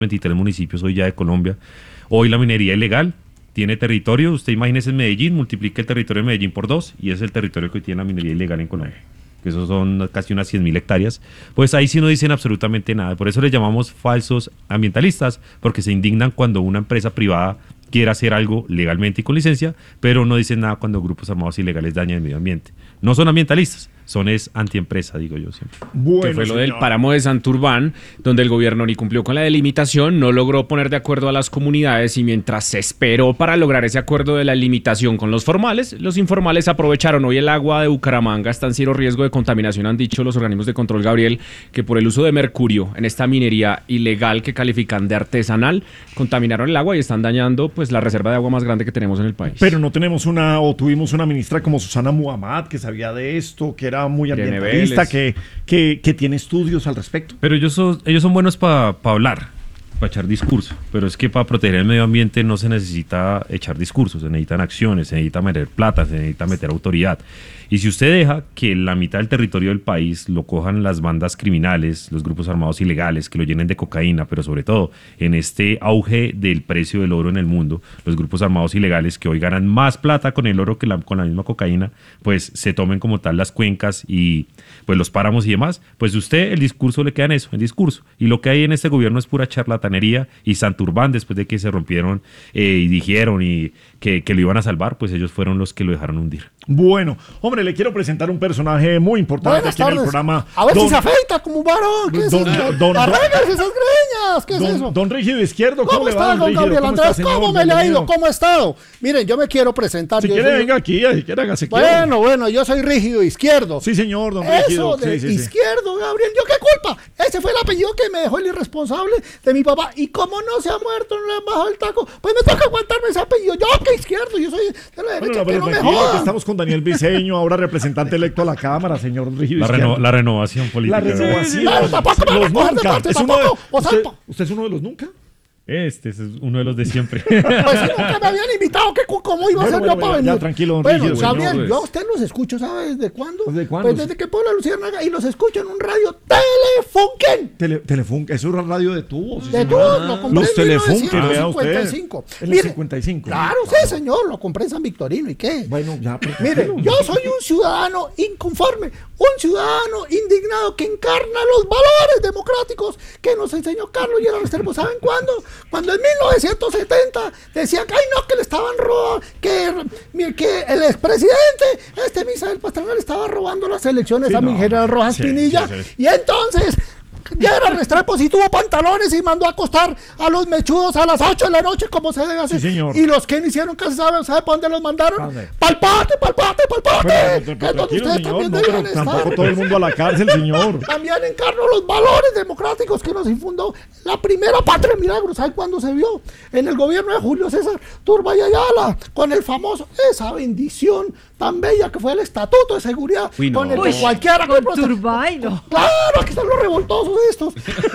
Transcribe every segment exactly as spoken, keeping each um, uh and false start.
veintitrés municipios hoy ya de Colombia. Hoy la minería ilegal tiene territorio, usted imagínese en Medellín, multiplique el territorio de Medellín por dos y es el territorio que tiene la minería ilegal en Colombia, que esos son casi unas cien mil hectáreas. Pues ahí sí no dicen absolutamente nada, por eso les llamamos falsos ambientalistas, porque se indignan cuando una empresa privada quiere hacer algo legalmente y con licencia, pero no dicen nada cuando grupos armados ilegales dañan el medio ambiente. No son ambientalistas, son es antiempresa, digo yo siempre. Bueno, que fue lo del páramo de Santurbán, donde el gobierno ni cumplió con la delimitación, no logró poner de acuerdo a las comunidades y mientras se esperó para lograr ese acuerdo de la limitación con los formales, los informales aprovecharon. Hoy el agua de Bucaramanga está en cero riesgo de contaminación, han dicho los organismos de control, Gabriel, que por el uso de mercurio en esta minería ilegal que califican de artesanal, contaminaron el agua y están dañando pues la reserva de agua más grande que tenemos en el país. Pero no tenemos una, o tuvimos una ministra como Susana Muhammad, que sabía de esto, que era muy ambientalista, que, que, que tiene estudios al respecto. Pero ellos son, ellos son buenos para pa hablar, para echar discurso, pero es que para proteger el medio ambiente no se necesita echar discursos, se necesitan acciones, se necesita meter plata, se necesita meter autoridad. Y si usted deja que la mitad del territorio del país lo cojan las bandas criminales, los grupos armados ilegales, que lo llenen de cocaína, pero sobre todo en este auge del precio del oro en el mundo, los grupos armados ilegales que hoy ganan más plata con el oro que la, con la misma cocaína, pues se tomen como tal las cuencas y pues los páramos y demás, pues usted el discurso le queda en eso, en discurso. Y lo que hay en este gobierno es pura charlatanería, y Santurbán, después de que se rompieron eh, y dijeron y que, que lo iban a salvar, pues ellos fueron los que lo dejaron hundir. Bueno, hombre, le quiero presentar un personaje muy importante Buenas aquí tardes. en el programa. A ver don, si se afeita como un varón. ¿Qué es don, eso? don, Arreglas esas greñas. ¿Qué don, es eso? Don Rígido Izquierdo, ¿cómo, ¿Cómo le va, está, don don Rígido? Gabriel ¿Cómo Andrés? está, señor? ¿Cómo me le ha ido? Bienvenido. ¿Cómo ha estado? Miren, yo me quiero presentar. Si yo quiere, soy... venga aquí, si quiere, hágase aquí. Bueno, bueno, yo soy Rígido Izquierdo. Sí, señor, don Rígido. Eso de sí, sí, Izquierdo, sí. Gabriel, ¿yo qué culpa? Ese fue el apellido que me dejó el irresponsable de mi papá. Y como no se ha muerto, no le han bajado el taco, pues me toca aguantarme ese apellido. Yo que Izquierdo, yo soy de la derecha, bueno, no, que no me tranquilo, que jodan. estamos con Daniel Briceño, ahora representante electo a la Cámara, señor Rígido La, Izquierdo. reno, la renovación política. La renovación. Claro, tampoco me van a Los coger de nunca. parte, Es uno de- tampoco. O ¿Usted, sea, ¿Usted es uno de los nunca? Este, este es uno de los de siempre. Pues si nunca me habían invitado, ¿qué, ¿cómo iba a Bueno, ser bueno, yo para ya, venir? ya, tranquilo, don Bueno, Rígido, Gabriel, señor, yo a pues. usted los escucho, ¿sabe desde cuándo? ¿Desde cuándo? Pues desde que Puebla Luciérnaga, y los escucho en un radio Telefunken. Tele, Telefunk, eso es radio de tubos. sí, De señor. tú, lo compré Los en Telefunken, vea mil novecientos cincuenta y usted. cinco. En el Mire, cincuenta y cinco. Claro, sí, señor, lo compré en San Victorino, ¿y qué? Bueno, ya. pero- Mire, yo soy un ciudadano inconforme, un ciudadano indignado que encarna los valores democráticos que nos enseñó Carlos Lleras Restrepo. ¿Saben cuándo? Cuando en mil novecientos setenta decían que, ay no, que le estaban robando, que, que el expresidente, este Misael Pastrana, le estaba robando las elecciones Sí, a mi no. general Rojas Sí, Pinilla. sí, sí. Y entonces... Lleras Restrepo sí tuvo pantalones y mandó a acostar a los mechudos a las ocho de la noche como se debe hacer. Sí, señor. Y los que no hicieron caso, ¿saben sabe para dónde los mandaron? ¿Pa' dónde? ¡Pal pate, pal pate, pal pate! Bueno, Que pero es donde tranquilo, ustedes señor, también no, deberían pero tampoco estar. todo el mundo a la cárcel, señor. También encarno los valores democráticos que nos infundó la primera patria milagro. ¿Sabe cuándo se vio? En el gobierno de Julio César Turbay Ayala, con el famoso, esa bendición tan bella que fue el Estatuto de Seguridad, Uy, no. con el que Uy, cualquiera... con que protesta- Turbay, no. Claro, aquí están los revoltosos estos.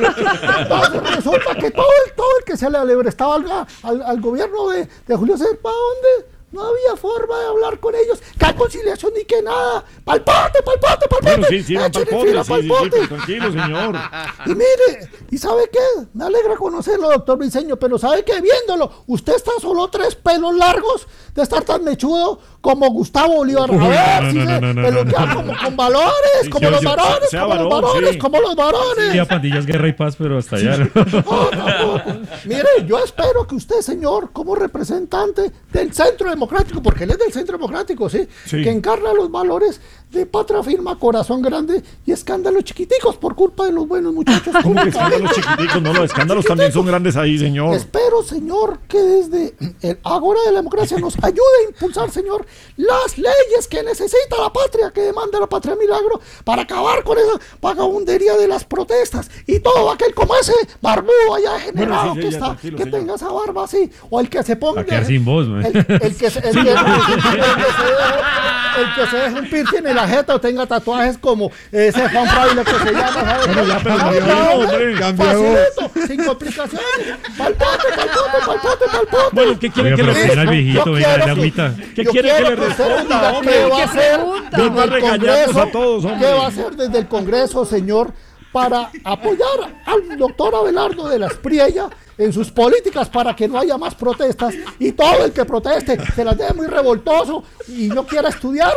Entonces resulta que todo el, todo el que se le alebrestaba al, al, al gobierno de, de Julio César, ¿para dónde? No había forma de hablar con ellos. Que conciliación ni que nada. ¡Palpate, palpate, palpate! Bueno, sí, sí, van Échenle pa'l pote, fila sí, pa'l sí, sí, pote. pero tranquilo, señor. Y mire, ¿y sabe qué? Me alegra conocerlo, doctor Briceño, pero ¿sabe qué? Viéndolo, usted está solo tres pelos largos de estar tan mechudo como Gustavo Bolívar. A ver, no, si no, se no, no, pelotea no. como con valores, Sí, como sí, los sí, varones, sea como los varón, varones, sí. como los varones. Sí, a pandillas, guerra y paz, pero hasta allá. ¿no? No, tampoco. Mire, yo espero que usted, señor, como representante del Centro Democrático, porque él es del Centro Democrático, ¿sí? Sí. Que encarna los valores de patria firma, corazón grande y escándalos chiquiticos por culpa de los buenos muchachos. ¿Cómo que escándalos chiquiticos? No, los escándalos también son grandes ahí, señor. Espero, señor, que desde el Ágora de la Democracia nos ayude a impulsar, señor, las leyes que necesita la patria, que demanda la patria milagro, para acabar con esa vagabundería de las protestas y todo aquel como ese barbudo allá generado Bueno, sí, sí, que ya, está, tranquilo, que señor. tenga esa barba así, o el que se ponga... Va a quedar sin voz, man. el, el que se, el que, el que se deje- el que se deje un piercing en la jeta o tenga tatuajes como ese Juan Fraile que se llama, ¿sabes? Bueno, ya, pero Ah, cambió, no, hombre, cambió. facilito, sin complicaciones. Palpote, palpote, palpote, palpote. Bueno, ¿qué quiere Oiga, que pero le tiene al responda? viejito, Yo venga, quiero la que- agüita. ¿Qué yo quiere quiero que le usted me responda, diga hombre? ¿Qué va a ¿Qué hacer pregunta? desde Venga a el regañarnos Congreso? a todos, hombre. ¿Qué va a hacer desde el Congreso, señor, para apoyar al doctor Abelardo de la Espriella en sus políticas para que no haya más protestas y todo el que proteste se las dé muy revoltoso y no quiera estudiar.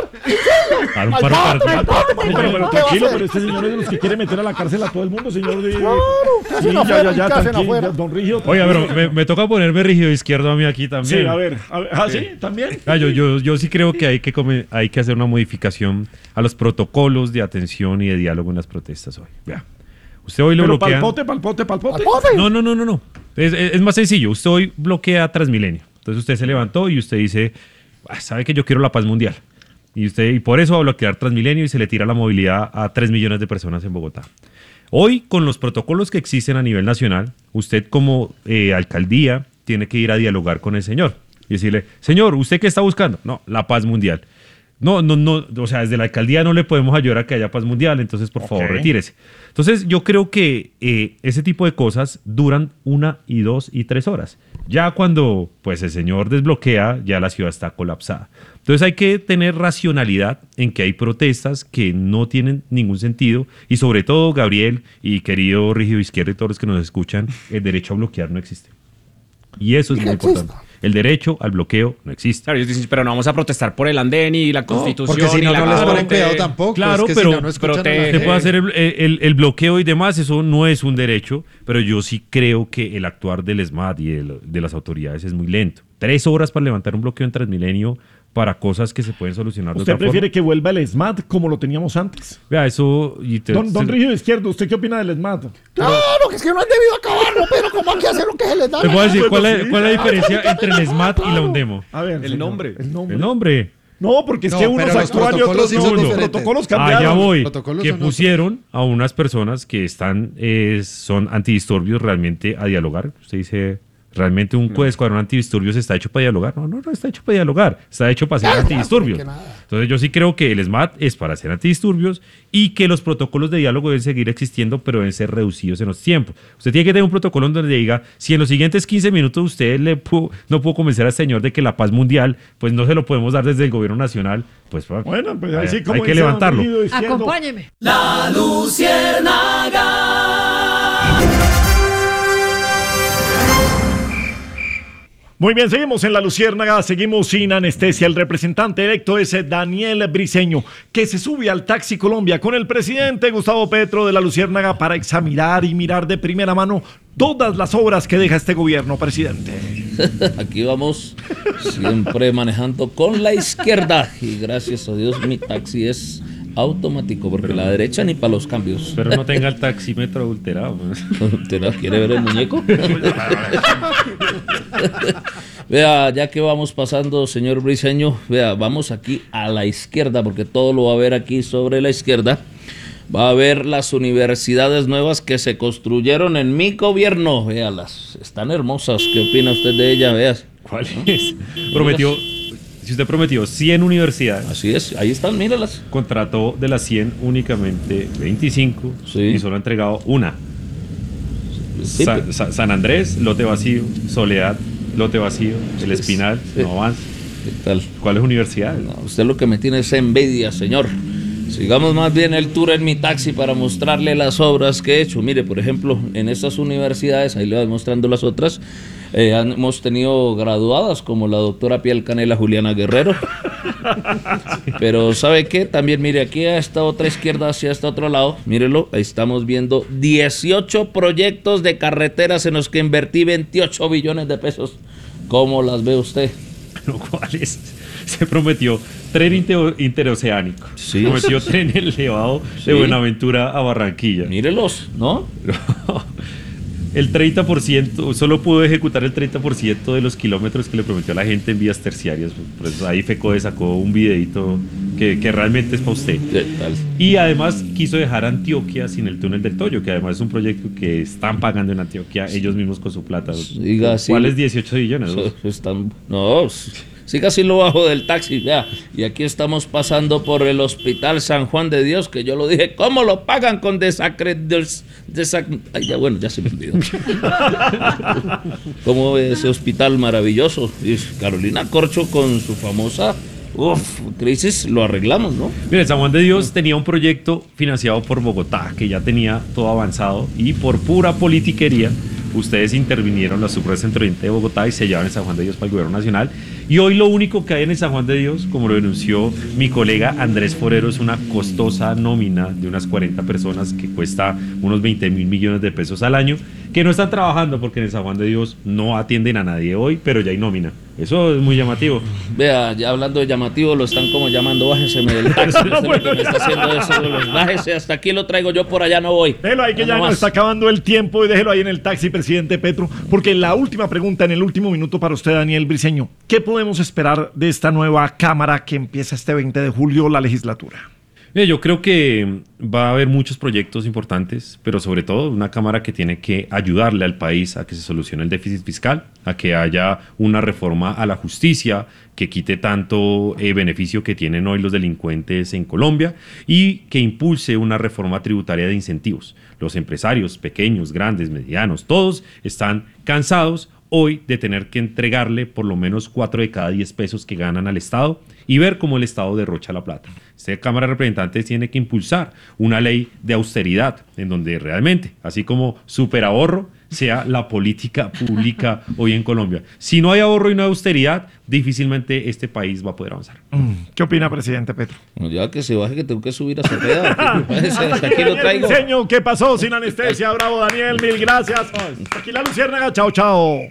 Al un par- par- Pero, pero tranquilo, pero este señor es de los que quiere meter a la cárcel a todo el mundo, señor. De... Claro, que Sí, hacen ya, afuera ya, y ya, que hacen tranquilo, afuera. ya, don Rígido. Oiga, pero tranquilo. me, me toca ponerme rígido izquierdo a mí aquí también. Sí, a ver, a ver, ah, sí, también. Ah, yo, yo, yo sí creo que hay que, come- hay que hacer una modificación a los protocolos de atención y de diálogo en las protestas hoy. Vea. Usted hoy lo Pero bloquea. palpote, palpote, palpote. ¡Alpote! No, no, no, no, no. Es, es- es más sencillo. Usted hoy bloquea Transmilenio. Entonces usted se levantó y usted dice, "Ah, sabe que yo quiero la paz mundial. Y usted, y por eso va a bloquear Transmilenio y se le tira la movilidad a tres millones de personas en Bogotá. Hoy, con los protocolos que existen a nivel nacional, usted como eh, alcaldía tiene que ir a dialogar con el señor y decirle, señor, ¿usted qué está buscando? No, la paz mundial. No, no, no, o sea, desde la alcaldía no le podemos ayudar a que haya paz mundial, entonces por favor Ok. retírese. Entonces yo creo que eh, ese tipo de cosas duran una y dos y tres horas. Ya cuando pues el señor desbloquea, ya la ciudad está colapsada. Entonces hay que tener racionalidad en que hay protestas que no tienen ningún sentido y sobre todo, Gabriel y querido Rígido Izquierdo y todos los que nos escuchan, el derecho a bloquear no existe. Y eso es ¿Qué muy existe? importante. El derecho al bloqueo no existe. Claro, ellos dicen, pero no vamos a protestar por el andén y la constitución. porque si y no, la no les corte". ponen cuidado tampoco. Claro, es que pero- si no, no escuchan a la pero te- Usted gente. puede hacer el, el- el bloqueo y demás, eso no es un derecho, pero yo sí creo que el actuar del ESMAD y de, de las autoridades es muy lento. Tres horas para levantar un bloqueo en Transmilenio para cosas que se pueden solucionar de ¿Usted otra prefiere forma. que vuelva el ESMAD como lo teníamos antes? Vea, eso... Y te- Don, don se- Rígido Izquierdo, ¿usted qué opina del ESMAD? Claro, que es que no han debido acabarlo, pero como aquí hacen lo que se les da. Te la puedo gana. decir cuál es, sí. cuál es la diferencia entre el ESMAD y la UNDEMO. A ver, El señor, nombre. El nombre. El nombre. No, porque es No, que unos pero los actúan y protocolos otros sí no. son Los diferentes. protocolos Allá cambiaron. voy. protocolos Que son otros. pusieron a unas personas que están, eh, son antidisturbios realmente a dialogar. Usted dice, ¿realmente un escuadrón antidisturbios está hecho para dialogar? No, no, no está hecho para dialogar. Está hecho para ser Claro, antidisturbios. que nada. Entonces yo sí creo que el ESMAD es para hacer antidisturbios y que los protocolos de diálogo deben seguir existiendo, pero deben ser reducidos en los tiempos. Usted tiene que tener un protocolo en donde diga, si en los siguientes quince minutos usted le pudo- no pudo convencer al señor de que la paz mundial, pues no se lo podemos dar desde el gobierno nacional, pues Bueno, pues hay, así como hay que dice don levantarlo. Rígido Izquierdo. Acompáñeme. Muy bien, seguimos en La Luciérnaga, seguimos sin anestesia. El representante electo es Daniel Briceño, que se sube al Taxi Colombia con el presidente Gustavo Petro de La Luciérnaga para examinar y mirar de primera mano todas las obras que deja este gobierno, presidente. Aquí vamos siempre manejando con la izquierda y gracias a Dios mi taxi es automático porque la derecha ni para los cambios. Pero no tenga el taxímetro adulterado. pues. ¿Usted no quiere ver el muñeco? Vea, ya que vamos pasando, señor Briceño, vea, vamos aquí a la izquierda porque todo lo va a ver aquí sobre la izquierda. Va a ver las universidades nuevas que se construyeron en mi gobierno. Véalas, están hermosas. ¿Qué opina usted de ellas? Veas. ¿Cuál es? Prometió, si usted prometió cien universidades, Así es, ahí están, míralas. contrató de las cien únicamente veinticinco Sí. y solo ha entregado una. Sí, Sa- pe- Sa- San Andrés, lote vacío. Soledad, lote vacío. El Espinal, Sí. no avanza. ¿Qué tal? ¿Cuáles universidades? No, usted lo que me tiene es envidia, señor. Sigamos más bien el tour en mi taxi para mostrarle las obras que he hecho. Mire, por ejemplo, en estas universidades, ahí le voy mostrando las otras, eh, han- hemos tenido graduadas como la doctora Piel Canela Juliana Guerrero. Pero ¿sabe qué? También mire, aquí a esta otra izquierda, hacia este otro lado, mírelo, ahí estamos viendo dieciocho proyectos de carreteras en los que invertí veintiocho billones de pesos. ¿Cómo las ve usted? ¿Pero cuáles? Se prometió tren inte- interoceánico. Sí. Prometió tren elevado Sí. de Buenaventura a Barranquilla. Mírelos, ¿no? El treinta por ciento, solo pudo ejecutar el treinta por ciento de los kilómetros que le prometió a la gente en vías terciarias. Por eso ahí FECODE sacó un videito que, que realmente es para usted. ¿Qué tal? Y además quiso dejar Antioquia sin el túnel del Toyo, que además es un proyecto que están pagando en Antioquia ellos mismos con su plata. Siga así. ¿Cuáles dieciocho billones? Eso- están- no, s- siga así lo bajo del taxi, vea. Y aquí estamos pasando por el Hospital San Juan de Dios, que yo lo dije, ¿cómo lo pagan con desacre... des- desac- Ay, ya bueno, ya se me olvidó. ¿Cómo ve ese hospital maravilloso? Y Carolina Corcho con su famosa Uf, crisis, lo arreglamos, ¿no? Mire, San Juan de Dios tenía un proyecto financiado por Bogotá que ya tenía todo avanzado y por pura politiquería ustedes intervinieron la Subrector de Bogotá y se llevaron el San Juan de Dios para el gobierno nacional. Y hoy lo único que hay en el San Juan de Dios, como lo denunció mi colega Andrés Forero, es una costosa nómina de unas cuarenta personas que cuesta unos veinte mil millones de pesos al año, que no están trabajando porque en el San Juan de Dios no atienden a nadie hoy, pero ya hay nómina. Eso es muy llamativo. Vea, ya hablando de llamativo, lo están como llamando, bájeseme del taxi. Usted lo que me está haciendo eso, los bájese, hasta aquí lo traigo yo, por allá no voy. Déjelo ahí que ya, ya nos está acabando el tiempo y déjelo ahí en el taxi, presidente Petro, porque la última pregunta en el último minuto para usted, Daniel Briceño. ¿Qué podemos esperar de esta nueva Cámara que empieza este veinte de julio la legislatura? Mira, yo creo que va a haber muchos proyectos importantes, pero sobre todo una Cámara que tiene que ayudarle al país a que se solucione el déficit fiscal, a que haya una reforma a la justicia que quite tanto eh, beneficio que tienen hoy los delincuentes en Colombia y que impulse una reforma tributaria de incentivos. Los empresarios pequeños, grandes, medianos, todos están cansados hoy de tener que entregarle por lo menos cuatro de cada diez pesos que ganan al Estado y ver cómo el Estado derrocha la plata. Esta Cámara de Representantes tiene que impulsar una ley de austeridad en donde realmente, así como superahorro, sea la política pública hoy en Colombia. Si no hay ahorro y no hay austeridad, difícilmente este país va a poder avanzar. ¿Qué opina, presidente Petro? Ya que se baje, que tengo que subir a Cepeda. Hasta aquí lo traigo. Señor, ¿qué pasó sin anestesia? Bravo, Daniel, mil gracias. Aquí la Luciérnaga, chao, chao.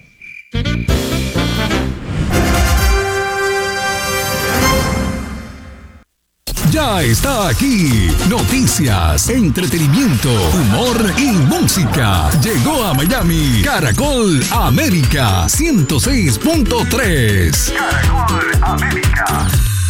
Ya está aquí. Noticias, entretenimiento, humor y música. Llegó a Miami Caracol América ciento seis punto tres. Caracol América.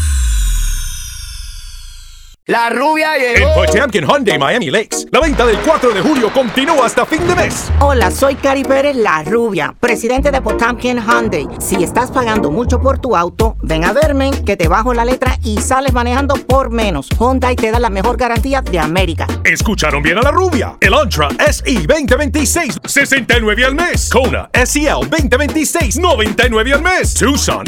La rubia llegó. En Potemkin Hyundai Miami Lakes, la venta del cuatro de julio continúa hasta fin de mes. Hola, soy Cari Pérez, la rubia, presidente de Potemkin Hyundai. Si estás pagando mucho por tu auto, ven a verme, que te bajo la letra y sales manejando por menos. Hyundai te da la mejor garantía de América. Escucharon bien a la rubia. El Antra S E veinte veintiséis, sesenta y nueve al mes. Kona S E L veinte veintiséis, noventa y nueve al mes. Tucson